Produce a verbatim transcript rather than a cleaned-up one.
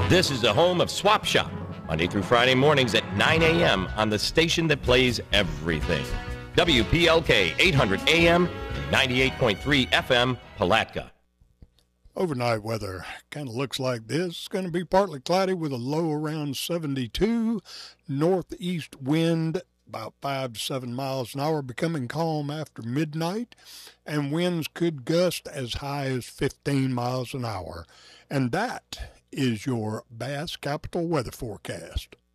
This is the home of Swap Shop, Monday through Friday mornings at nine a.m. on the station that plays everything. W P L K eight hundred A M and ninety-eight point three F M, Palatka. Overnight weather kind of looks like this. It's going to be partly cloudy with a low around seventy-two. Northeast wind about five to seven miles an hour, becoming calm after midnight, and winds could gust as high as fifteen miles an hour. And that is your Bass Capital weather forecast.